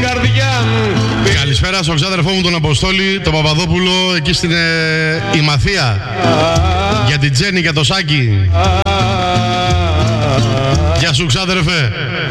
καρδιά μου. Καλησπέρα στον ξάδερφό μου τον Αποστόλη, τον Παπαδόπουλο, εκεί στην Ημαθία. Για την Τζέννη, για το Σάκη. Γεια σου ξάδερφε.